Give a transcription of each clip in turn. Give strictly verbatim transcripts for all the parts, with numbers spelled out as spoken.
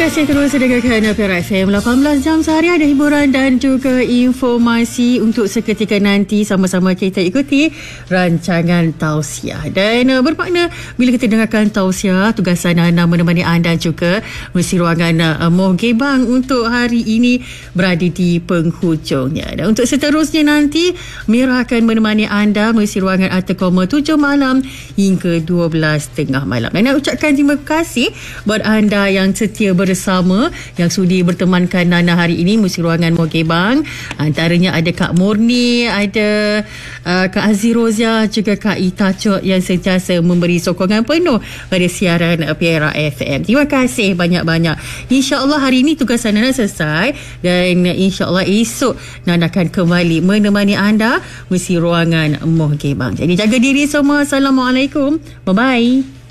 kasih terus dengarkan P R F M lapan belas jam sehari, ada hiburan dan juga informasi untuk seketika nanti. Sama-sama kita ikuti rancangan tausiah. Dan uh, bermakna bila kita dengarkan tausiah, tugasan Nana menemani anda juga mesti ruangan uh, Moh Gebang untuk hari ini berada di penghujungnya. Dan untuk seterusnya nanti, Mira akan menemani anda mesti ruangan Arta Koma tujuh malam hingga dua belas tengah malam. Dan nak ucapkan terima kasih buat anda yang setia bersama, yang sudi bertemankan Nana hari ini musim ruangan Moh Gebang. Antaranya ada Kak Murni, ada uh, Kak Azirozia, juga Kak Ita Cok yang sentiasa memberi sokongan penuh pada siaran P R F M. Terima kasih banyak-banyak. InsyaAllah hari ini tugasan Nana selesai dan insyaAllah esok Nana akan kembali menemani anda musim ruangan Moh Gebang. Jadi jaga diri semua. Assalamualaikum. Bye-bye.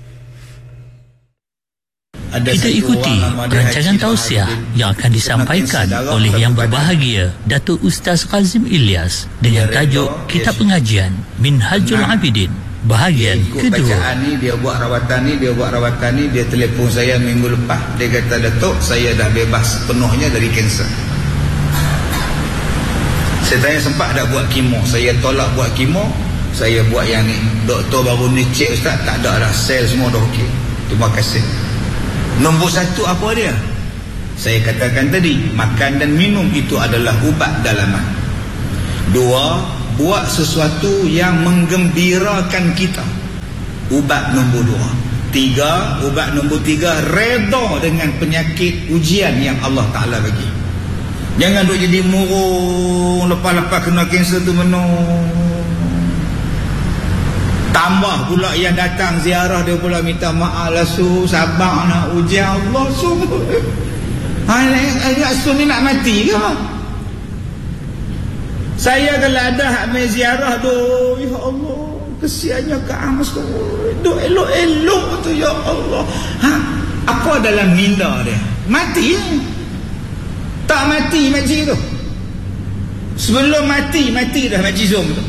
Kita ikuti rancangan tausiah yang akan disampaikan oleh yang berbahagia Datuk Ustaz Kazim Ilyas dengan tajuk Kitab Pengajian Minhajul Abidin bahagian kedua. Bacaan ni dia buat rawatan ni, dia buat rawatan ni, dia telefon saya minggu lepas, dia kata, Datuk, saya dah bebas sepenuhnya dari kanser. Saya tanya, sempat dah buat kemo? Saya tolak buat kemo, saya buat yang ni. Doktor baru ni cek, Ustaz, tak ada dah, sel semua dah okey. Terima kasih. Nombor satu apa dia? Saya katakan tadi, makan dan minum itu adalah ubat dalaman. Dua, buat sesuatu yang menggembirakan kita. Ubat nombor dua. Tiga, ubat nombor tiga, reda dengan penyakit ujian yang Allah Ta'ala bagi. Jangan duk jadi murung, lepas-lepas kena kanser tu menung. Tambah pula yang datang ziarah, dia pula minta maaf lah, su, sabar nak ujian Allah, su. Ha, su ni nak mati ke? Saya kalau ada hak main ziarah tu, ya Allah, kesiannya ke Amas tu, duk elok-elok tu, ya Allah. Ha, apa dalam minda dia? Mati. Tak mati makcik tu. Sebelum mati, mati dah makcik Zom tu.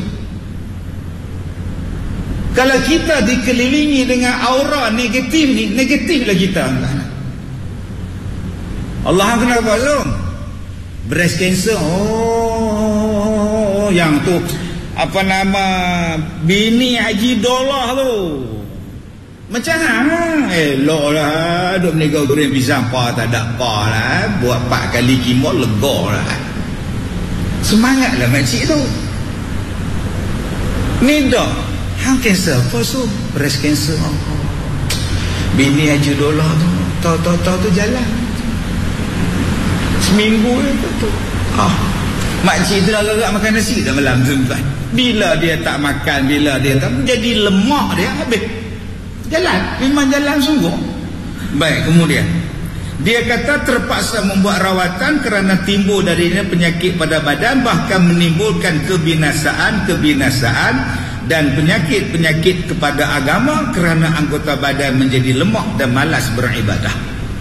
Kalau kita dikelilingi dengan aura negatif ni, negatiflah kita. Allah kenapa tu? Breast cancer. Oh, yang tu apa nama, bini Haji Dolah tu. Macam mana? Elok lah, duk menegak goreng pisang apa tak ada apa lah. Buat empat kali kimo lega lah. Semangatlah makcik tu. Ni dah hang kanser apa so? Breast cancer. Bini Haji Dolah tu tahu-tahu tu jalan seminggu tu tu. Ah, makcik tu dah agak makan nasi dah malam tu tuan. Bila dia tak makan, bila dia tak, menjadi lemak dia habis. Jalan, memang jalan sungguh. Baik, kemudian dia kata terpaksa membuat rawatan kerana timbul darinya penyakit pada badan, bahkan menimbulkan kebinasaan kebinasaan dan penyakit-penyakit kepada agama kerana anggota badan menjadi lemah dan malas beribadah.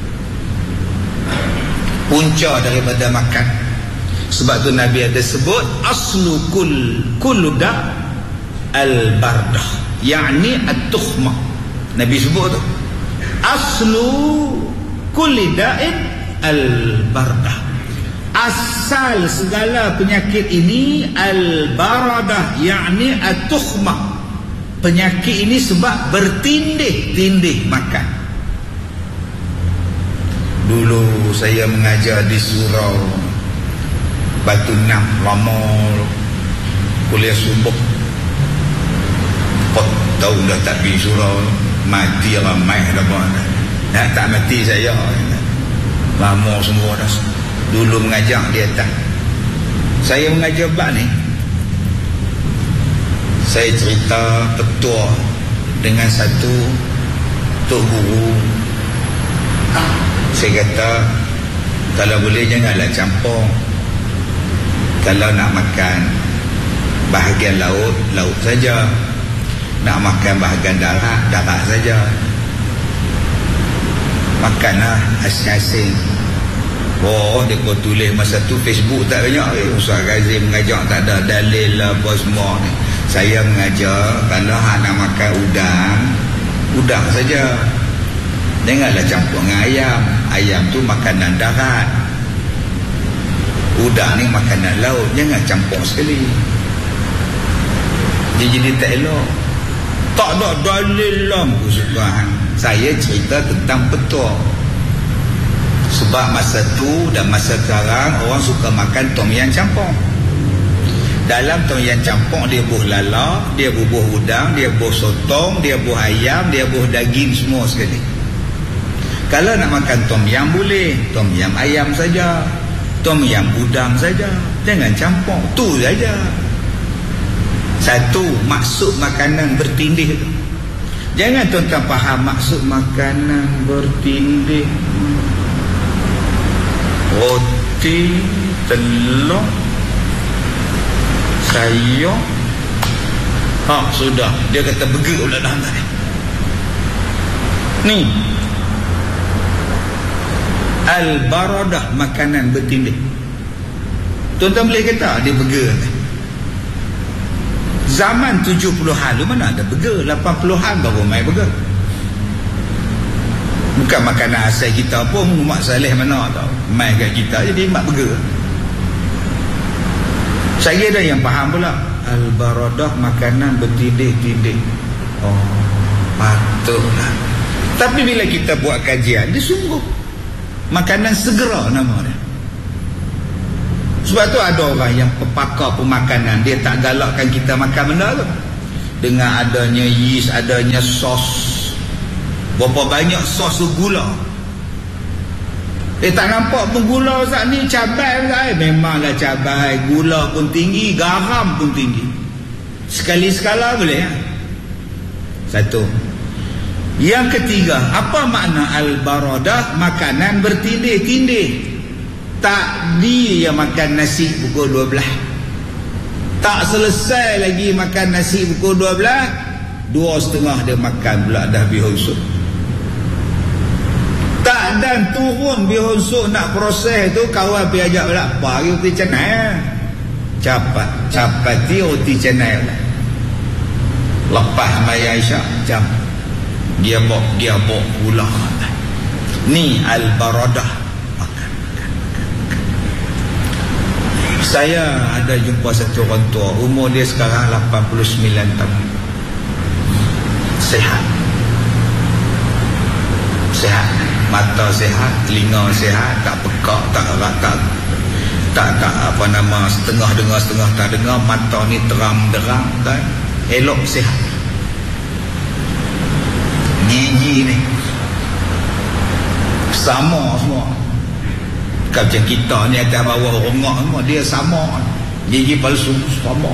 Punca daripada makan. Sebab tu Nabi ada sebut aslu kul kuluda al-bardah, yakni at-tukhmah. Nabi sebut tu aslu kulida'in al-bardah. Asal segala penyakit ini al-baradah, yakni at-tukhmah. Penyakit ini sebab bertindih-tindih makan. Dulu saya mengajar di surau Batu Enam, lama kuliah subuh. Kau tahu dah tak pergi surau, mati ramai dah buat. Nah, tak mati saya. Lama semua dah. Dulu mengajar di atas. Saya mengajar bab ni, saya cerita petua dengan satu tok guru. Saya kata, kalau boleh janganlah campur. Kalau nak makan bahagian laut, laut saja. Nak makan bahagian darat, darat saja. Makanlah asing-asing. Oh, dia kau tulis masa tu Facebook tak banyak. Eh, Ustaz Kazim mengajar tak ada dalil lah apa semua ni. Saya mengajar kalau hak nak makan udang, udang saja. Janganlah campur dengan ayam. Ayam tu makanan darat, udang ni makanan laut. Jangan campur sekali. Dia jadi tak elok. Tak ada dalil lah kesukaan. Saya cerita tentang petua. Sebab masa tu dan masa sekarang orang suka makan tom yam campur. Dalam tom yam campur dia buh lala, dia bubuh udang, dia buh sotong, dia buh ayam, dia buh daging semua sekali. Kalau nak makan tom yam boleh, tom yam ayam saja, tom yam udang saja, jangan campur. Tu saja. Satu, maksud makanan bertindih tu. Jangan tuan-tuan faham maksud makanan bertindih. Roti, telur, sayur. Ha, sudah. Dia kata burger pula dah hantar. Ni Al-Baradah, makanan bertindih. Tuan-tuan boleh kata dia burger. Zaman tujuh puluhan lu mana ada burger. lapan puluhan baru main burger. Bukan makanan asal kita pun. Mak Saleh mana tau main kat kita jadi mak burger. Saya ada yang faham pula Al-Baradah, makanan bertindih-tindih. Oh, patutlah. Tapi bila kita buat kajian, dia sungguh makanan segera nama dia. Sebab tu ada orang yang pepakar pemakanan, dia tak galakkan kita makan benda tu. Dengan adanya yeast, adanya sos. Berapa banyak sos tu gula. Eh tak nampak pun gula Ustaz ni cabai Ustaz. Memanglah cabai, gula pun tinggi, garam pun tinggi. Sekali-sekala boleh ya? Satu. Yang ketiga, apa makna Al-Baradah? Makanan bertindih-tindih. Tak dia makan nasi pukul dua belas. Tak selesai lagi makan nasi pukul dua belas, dua setengah dia makan pula dah bihun. Tak, dan turun bihun nak proses tu, kawan pergi ajak pula pagi roti canai. Capat, capati roti canai pula. Lepas Maya Aisyah jam dia bok dia bok pula. Ni Al-Baradah. Saya ada jumpa satu orang tua, umur dia sekarang lapan puluh sembilan tahun. Sehat. Sehat. Mata sehat, telinga sehat, tak pekak, tak tak tak tak apa nama, setengah dengar setengah tak dengar, mata ni terang-terang kan. Elok sehat. Gigi ni sama semua. Macam kita ni atas bawah rongak semua, dia sama. Gigi palsu sama.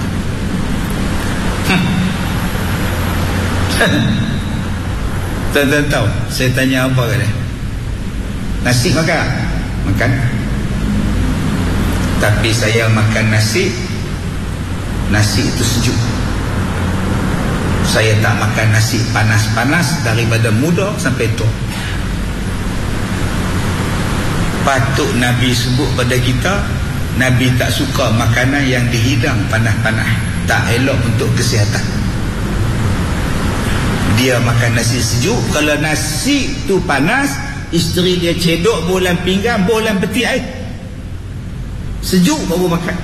Tuan-tuan tahu saya tanya apa ke dia? Nasi makan? Makan. Tapi saya makan nasi, nasi itu sejuk. Saya tak makan nasi panas-panas daripada muda sampai tua. Patut Nabi sebut pada kita, Nabi tak suka makanan yang dihidang panas-panas, tak elok untuk kesihatan. Dia makan nasi sejuk. Kalau nasi tu panas, isteri dia cedok bolan pinggang, bolan peti air. Sejuk baru makan.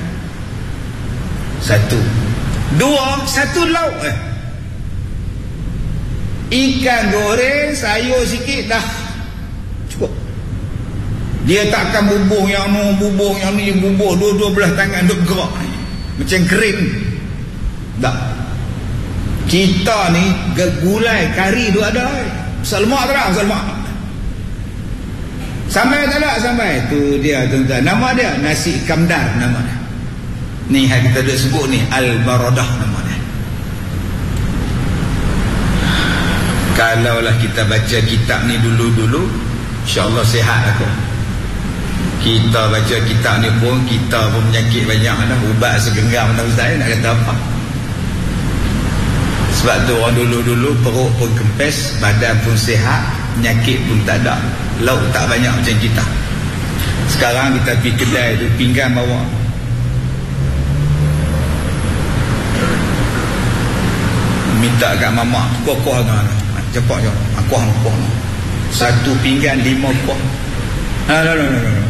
Satu. Dua, satu lauk eh. Ikan goreng, sayur sikit dah cukup. Dia tak akan bubuh yang ni, bubuh yang ni, bubuh dua-dua belah tangan duk gerak macam kering. Tak. Kita ni gulai kari tu ada. Salmak tak ada, salmak. Sampai tak ada, sampai. Tu dia tuan-tuan. Nama dia nasi kamdar nama dia. Ni yang kita duk sebut ni Al-Baradah nama dia. Kalaulah kita baca kitab ni dulu-dulu, insya-Allah sihat aku. Kita baca kitab ni pun, kita pun penyakit banyak dah, ubat segenggam dah Ustaz, nak kata apa. Sebab tu orang dulu-dulu perut pun kempes, badan pun sihat, penyakit pun tak ada, lauk tak banyak macam kita. Sekarang kita pergi kedai tu, pinggan bawa, minta kat mamak, kuah-kuah kan, cepat je, kuah-kuah. Satu pinggan lima buah. No, no, no, no, no.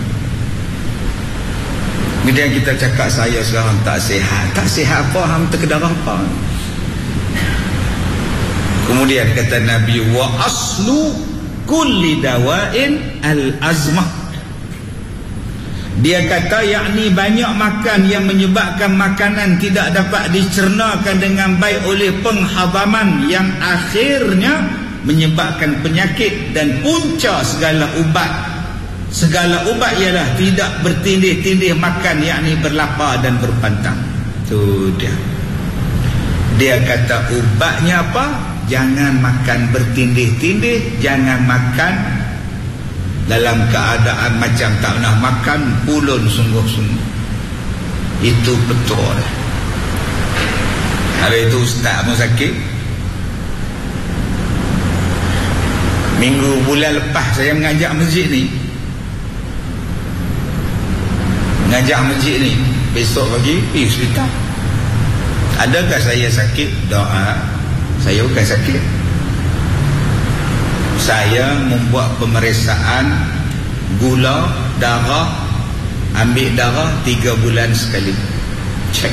Kemudian kita cakap saya sekarang tak sihat. Tak sihat apa? Ham terkedarah apa? Kemudian kata Nabi, wa aslu kulli dawain al-azmah. Dia kata yakni banyak makan yang menyebabkan makanan tidak dapat dicernakan dengan baik oleh penghadaman yang akhirnya menyebabkan penyakit, dan punca segala ubat segala ubat ialah tidak bertindih-tindih makan, yakni berlapar dan berpantang. Tu dia. Dia kata ubatnya apa? Jangan makan bertindih-tindih, jangan makan dalam keadaan macam tak pernah makan, pulun sungguh-sungguh. Itu betul. Hari itu ustaz pun sakit. Minggu bulan lepas saya mengajak masjid ni. Mengajak masjid ni. Besok pagi pergi hospital. Adakah saya sakit? Doa. Saya bukan sakit. Saya membuat pemeriksaan gula darah, ambil darah tiga bulan sekali, cek.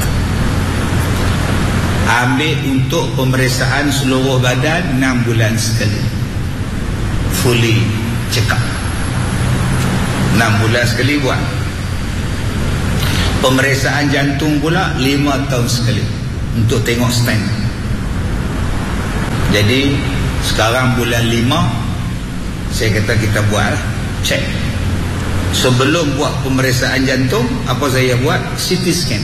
Ambil untuk pemeriksaan seluruh badan enam bulan sekali, fully check up. enam bulan sekali buat. Pemeriksaan jantung pula lima tahun sekali untuk tengok stent. Jadi sekarang bulan lima, saya kata kita buat lah, cek. Sebelum buat pemeriksaan jantung, apa saya buat? C T scan.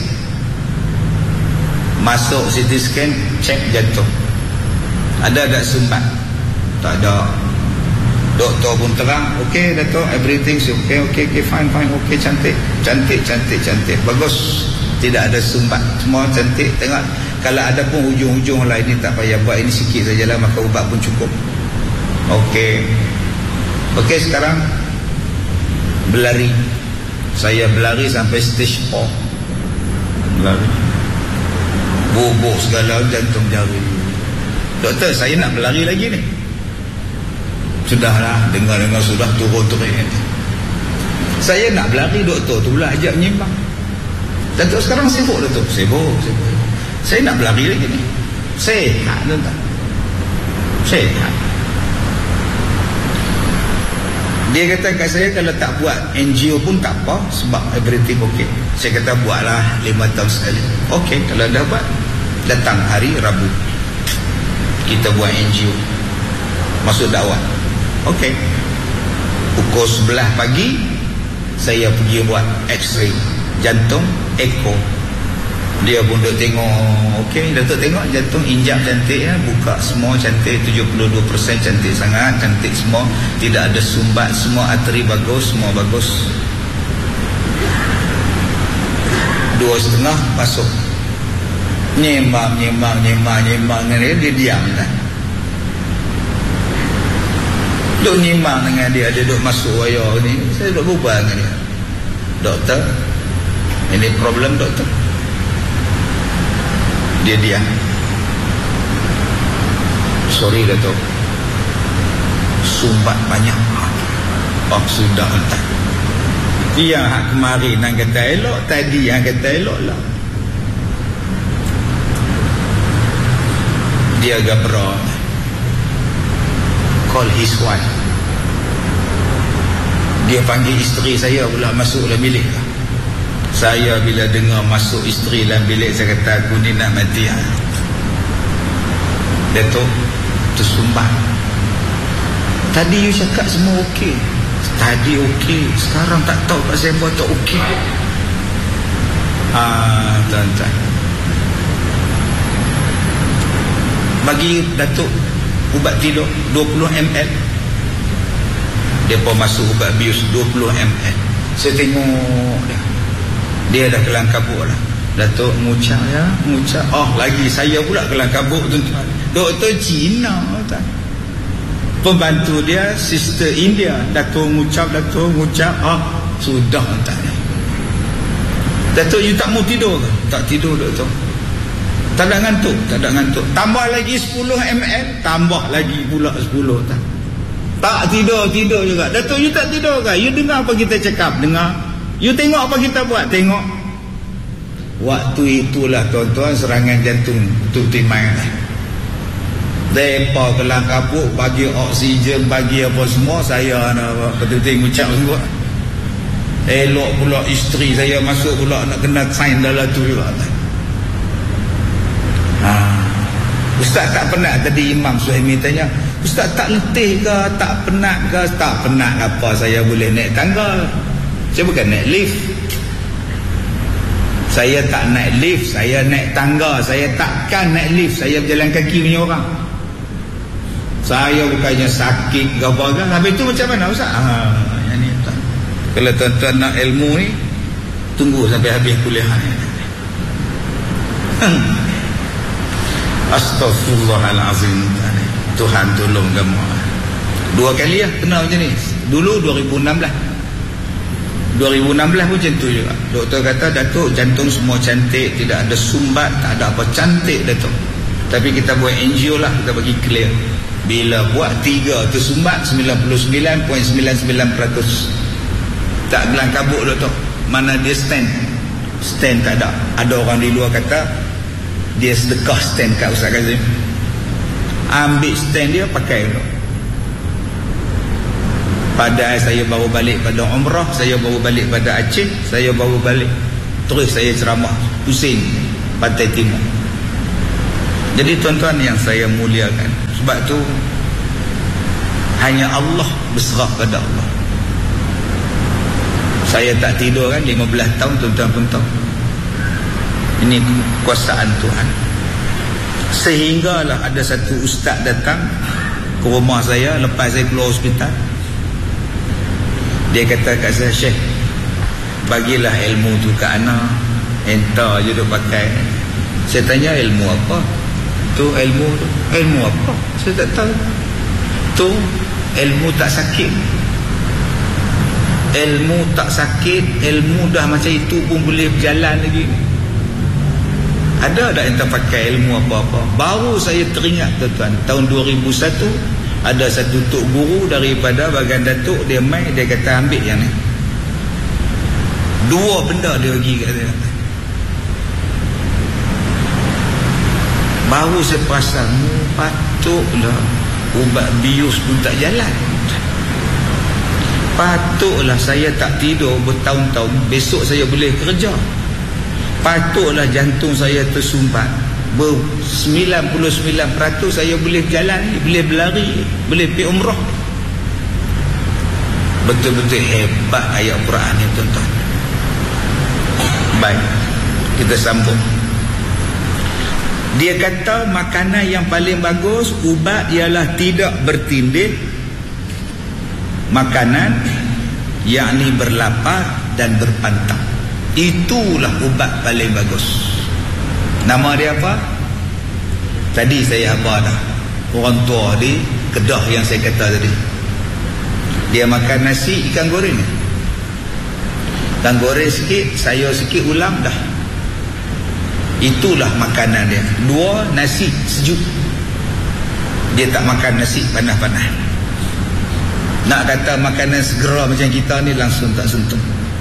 Masuk C T scan, cek jantung. Ada tak sumbat? Tak ada. Doktor pun terang, okey Dato', everything is okay, okay, okay, fine, fine, okay, cantik, cantik, cantik, cantik, bagus, tidak ada sumbat, semua cantik. Tengok, kalau ada pun hujung-hujung lah, ini tak payah buat, ini sikit sajalah, maka ubat pun cukup. Okey, okey, sekarang berlari. Saya berlari sampai stage four. Berlari, bubuk segala, jantung jari. Doktor, saya nak berlari lagi ni. Sudahlah, dengar-dengar sudah turun-turun. Saya nak berlari, doktor tu pula ajak menyimbang. Datuk sekarang sibuk, Datuk. Sibuk, sibuk. Saya nak berlari lagi ni. Sehat, tuan-tuan. Sehat. Dia kata kat saya, kalau tak buat N G O pun tak apa, sebab everything okay. Saya kata buatlah lima tahun sekali. Okey, kalau dah buat, datang hari Rabu kita buat N G O, masuk dakwah. Okey, pukul sebelas pagi saya pergi buat X-ray jantung, echo. Dia pun duk tengok. Okey, Datuk tengok jantung injak cantik ya, buka semua cantik, tujuh puluh dua peratus cantik sangat, cantik semua, tidak ada sumbat, semua arteri bagus, semua bagus. Dua setengah masuk. Nyembang, nyembang, nyembang, nyembang dengan dia, dia diam dah. Duk nyembang dengan dia, dia duk masuk wayar ni. Saya duk berbual dengan dia. Doktor, ini problem doktor. Dia diam. Sorry Datuk, sumbat banyak. Oh sudah entah. Dia hak kemarin yang kata elok, tadi yang kata elok lah. Dia gabra. Call his wife. Dia panggil isteri saya pula masuk dalam bilik. Saya bila dengar masuk isteri dalam bilik, saya kata aku ni nak mati. Datuk, tersumbat. Tadi you cakap semua okey. Tadi okey, sekarang tak tahu pasal apa tak okey. Ah, tuan-tuan. Bagi Datuk ubat tidur dua puluh mililiter. Dia pun masuk ubat bius dua puluh mililiter. Saya tengok dia. Dia dah kelang kabut lah. Datuk ngucap ya, ngucap. Oh, lagi saya pula kelang kabut, tuan-tuan. Doktor Cina, tuan. Pembantu dia sister India. Datuk ngucap, Datuk ngucap. Oh, sudah tuan. Datuk, you tak mau tidur ke? Tak tidur, Doktor. Tak ada ngantuk, tak ada ngantuk. Tambah lagi sepuluh mililiter, tambah lagi pula sepuluh tak. Tak tidur-tidur juga. Datuk, you tak tidur ke? You dengar apa kita cakap? Dengar. You tengok apa kita buat? Tengok. Waktu itulah tuan-tuan serangan jantung tu timai lah. Depa kelang kabut, bagi oksigen, bagi apa semua. Saya nak betul-betul ngucap juga. Elok pula isteri saya masuk pula nak kena sign dalam tu juga. Ha. Ustaz tak penat? Tadi Imam Suhaimi tanya, Ustaz tak letih ke, tak penat ke? Tak penat apa, saya boleh naik tangga. Saya bukan naik lift. Saya tak naik lift, saya naik tangga. Saya takkan naik lift, saya berjalan kaki punya orang. Saya bukannya sakit ke apa ke. Habis tu macam mana Ustaz? Ha, yang ni tak. Kalau tuan-tuan nak ilmu ni, tunggu sampai habis kuliah ni. Astaghfirullahalazim. Tuhan tolong kamu. Dua kali lah kena macam ni. Dulu dua ribu enam belas dua ribu enam belas pun macam tu juga. Doktor kata, Datuk, jantung semua cantik, tidak ada sumbat, tak ada apa, cantik Datuk. Tapi kita buat angio lah, kita bagi clear. Bila buat tiga tu sumbat sembilan puluh sembilan perpuluhan sembilan sembilan peratus. Tak gelang kabut Doktor. Mana dia stand? Stand tak ada. Ada orang di luar kata dia sedekah stand kat Ustaz Kazim. Ambil stand dia, pakai dulu. Padahal saya baru balik pada umrah, saya baru balik pada Aceh, saya baru balik, terus saya ceramah pusing Pantai Timur. Jadi tuan-tuan yang saya muliakan, sebab tu hanya Allah berserah pada Allah. Saya tak tidur kan lima belas tahun, tuan-tuan pun tahu. Ini kuasaan Tuhan. Sehinggalah ada satu ustaz datang ke rumah saya lepas saya keluar hospital. Dia kata kat saya, Syekh, bagilah ilmu tu ke anak, entah je duk pakai. Saya tanya, ilmu apa? Tu ilmu tu. Ilmu apa? Saya tak tahu. Tu ilmu tak sakit. Ilmu tak sakit, ilmu dah macam itu pun boleh berjalan lagi. Ada tak yang tak pakai ilmu apa-apa? Baru saya teringat tuan-tuan, tahun dua ribu satu ada satu tok guru daripada bahagian Datuk, dia mai, dia kata ambil yang ni. Dua benda dia bagi kat saya. Baru saya perasan, patutlah ubat bius pun tak jalan. Patutlah saya tak tidur bertahun-tahun, besok saya boleh kerja. Patutlah jantung saya tersumbat, ber sembilan puluh sembilan peratus saya boleh berjalan, boleh berlari, boleh pergi umrah. Betul-betul hebat ayat Quran ni tuan-tuan. Baik, kita sambung. Dia kata makanan yang paling bagus, ubat ialah tidak bertindih, makanan yakni berlapar dan berpantang. Itulah ubat paling bagus. Nama dia apa? Tadi saya apa dah, orang tua di Kedah yang saya kata tadi, dia makan nasi ikan goreng, ikan goreng sikit, sayur sikit, ulam dah. Itulah makanan dia. Dua, nasi sejuk. Dia tak makan nasi panas-panas. Nak kata makanan segera macam kita ni, langsung tak sentuh.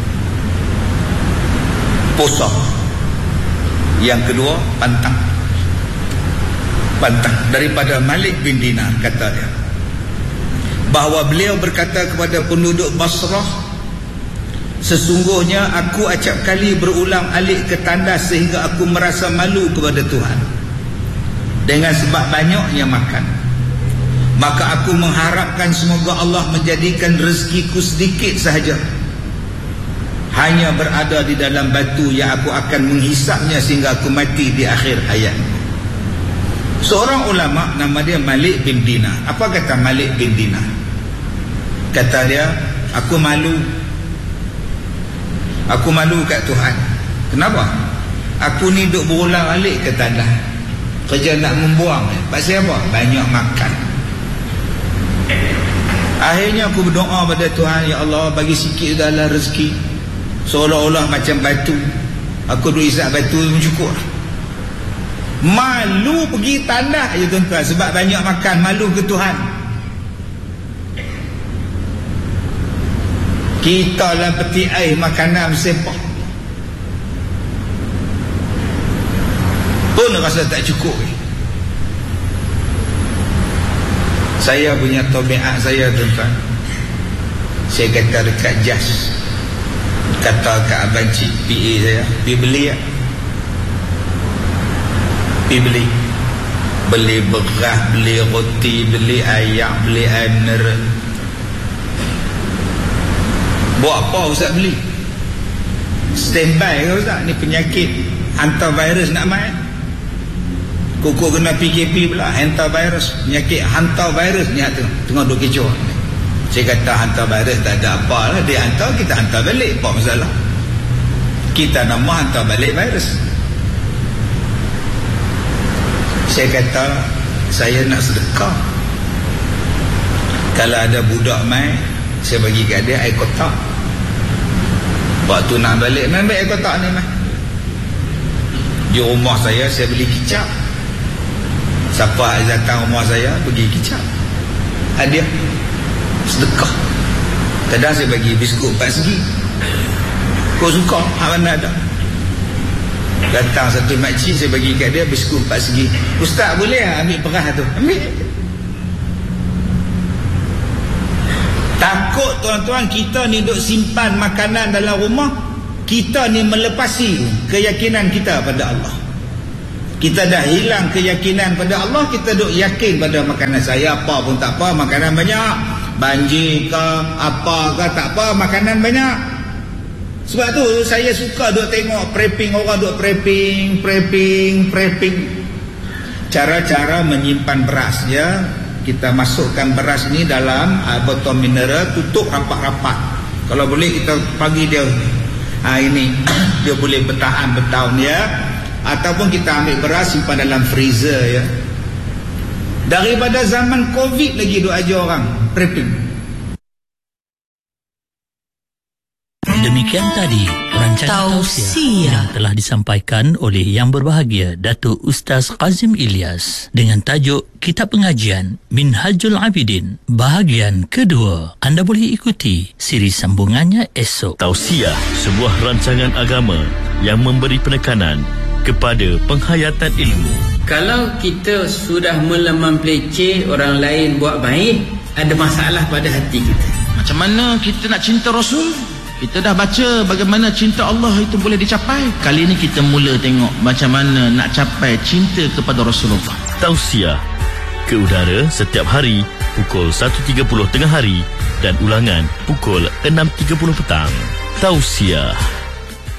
Puasa. Yang kedua, pantang. Pantang. Daripada Malik bin Dinar kata dia, bahawa beliau berkata kepada penduduk Basrah, sesungguhnya aku acap kali berulang alik ke tandas sehingga aku merasa malu kepada Tuhan dengan sebab banyaknya makan. Maka aku mengharapkan semoga Allah menjadikan rezekiku sedikit sahaja, hanya berada di dalam batu yang aku akan menghisapnya sehingga aku mati di akhir hayat. Seorang ulama nama dia Malik bin Dinar. Apa kata Malik bin Dinar? Kata dia, aku malu. Aku malu kat Tuhan. Kenapa? Aku ni duk berulang alik ke tanah, kerja nak membuang. Pasal apa? Banyak makan. Akhirnya aku berdoa pada Tuhan, ya Allah, bagi sikit dalam rezeki. Seolah-olah macam batu, aku duk isap batu pun cukup. Malu pergi tandas je tuan-tuan, sebab banyak makan, malu ke Tuhan. Kita lah peti air makanan sempah pun rasa tak cukup. Saya punya tabiat saya tuan-tuan, saya kata dekat jas, kata kat abang cik P A saya, pergi beli ya, pergi beli beli beras, beli roti, beli ayam, beli air mineral. Buat apa Ustaz beli? Standby ke Ustaz? Ni penyakit hantavirus nak main. Kuku kena P K P pula, hantavirus, penyakit hantavirus ni tengah, tengah duk kecoh. Saya kata hantavirus tak ada apa lah, dia hantar, kita hantar balik, apa masalah? Kita nama hantar balik virus. Saya kata saya nak sedekah, kalau ada budak main, saya bagi kat dia air kotak. Waktu nak balik, main baik air kotak ni main. Di rumah saya, saya beli kicap. Siapa datang rumah saya, pergi kicap, hadiah, sedekah. Kadang saya bagi biskut empat segi. Kau suka, hak mana ada. Datang satu makcik, saya bagi kat dia biskut empat segi. Ustaz boleh ambil perah tu? Ambil. Takut tuan-tuan kita ni duk simpan makanan dalam rumah, kita ni melepasi keyakinan kita pada Allah. Kita dah hilang keyakinan pada Allah, kita duk yakin pada makanan. Saya apa pun tak apa, makanan banyak, banjir ke apa ke tak apa, makanan banyak. Sebab tu saya suka duk tengok prepping, orang duk prepping, prepping, prepping. Cara-cara menyimpan beras ya. Kita masukkan beras ni dalam uh, botol mineral, tutup rapat-rapat. Kalau boleh kita bagi dia ha, ini dia boleh bertahan bertahun ya. Ataupun kita ambil beras simpan dalam freezer ya. Daripada zaman Covid lagi duk ajar orang prepping. Demikian tadi rancangan tausiah yang telah disampaikan oleh Yang Berbahagia Datuk Ustaz Kazim Ilyas dengan tajuk Kitab Pengajian Minhajul Abidin bahagian kedua. Anda boleh ikuti siri sambungannya esok. Tausiah, sebuah rancangan agama yang memberi penekanan kepada penghayatan ilmu. Kalau kita sudah mula mempelece orang lain buat baik, ada masalah pada hati kita. Macam mana kita nak cinta Rasul? Kita dah baca bagaimana cinta Allah itu boleh dicapai. Kali ini kita mula tengok macam mana nak capai cinta kepada Rasulullah. Tausiah ke udara setiap hari pukul satu tiga puluh tengah hari dan ulangan pukul enam tiga puluh petang. Tausiah.